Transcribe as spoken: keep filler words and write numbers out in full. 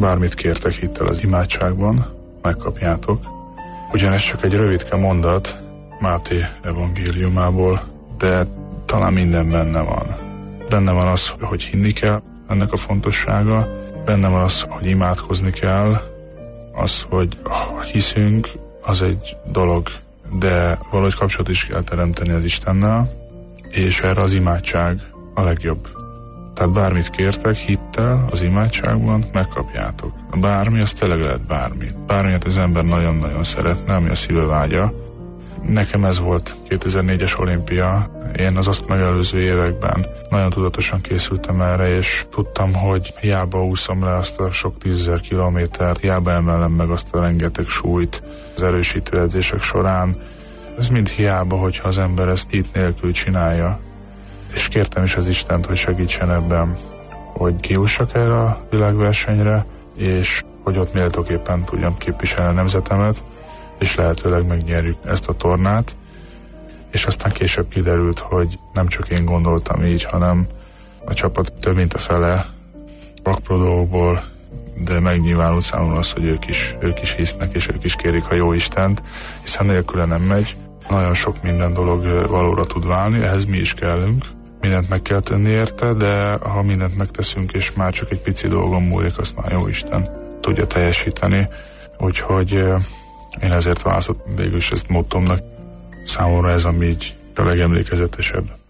bármit kértek hittel az imádságban, megkapjátok. Ugyanez csak egy rövidke mondat Máté evangéliumából, de talán minden benne van. Benne van az, hogy hinni kell, ennek a fontossága, benne van az, hogy imádkozni kell, az, hogy hiszünk, az egy dolog, de valahogy kapcsolat is kell teremteni az Istennel, és erre az imádság a legjobb. Tehát bármit kértek hittel az imádságban, megkapjátok. Bármi, az tényleg lehet bármi. Bármilyet az ember nagyon-nagyon szeretne, ami a szíve vágya. Nekem ez volt kétezer-négyes olimpia. Én az azt megelőző években nagyon tudatosan készültem erre, és tudtam, hogy hiába úszom le azt a sok tízezer kilométert, hiába emelem meg azt a rengeteg súlyt az erősítő edzések során. Ez mind hiába, hogyha az ember ezt hit nélkül csinálja. És kértem is az Istent, hogy segítsen ebben, hogy kiussak erre a világversenyre, és hogy ott méltóképpen tudjam képviselni a nemzetemet, és lehetőleg megnyerjük ezt a tornát. És aztán később kiderült, hogy nem csak én gondoltam így, hanem a csapat több mint a fele vakpro dolgokból, de megnyilvánult számomra az, hogy ők is, ők is hisznek, és ők is kérik a jó Istent, hiszen nélküle nem megy. Nagyon sok minden dolog valóra tud válni, ehhez mi is kellünk. Mindent meg kell tenni érte, de ha mindent megteszünk, és már csak egy pici dolgon múlik, azt már jó Isten tudja teljesíteni. Úgyhogy én ezért választottam végül is ezt mottomnak. Számomra ez, ami így a legemlékezetesebb.